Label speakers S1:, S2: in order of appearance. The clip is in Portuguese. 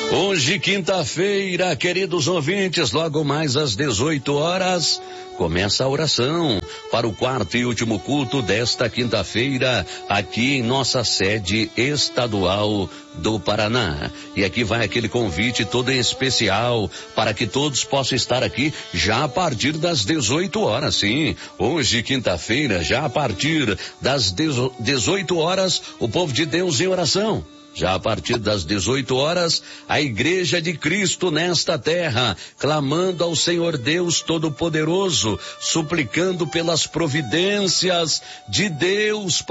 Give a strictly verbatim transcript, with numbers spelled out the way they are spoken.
S1: Hoje, quinta-feira, queridos ouvintes, logo mais às dezoito horas, começa a oração para o quarto e último culto desta quinta-feira, aqui em nossa sede estadual do Paraná. E aqui vai aquele convite todo em especial para que todos possam estar aqui já a partir das dezoito horas, sim. Hoje, quinta-feira, já a partir das dezoito horas, o povo de Deus em oração. Já a partir das dezoito horas, a Igreja de Cristo nesta terra, clamando ao Senhor Deus Todo-Poderoso, suplicando pelas providências de Deus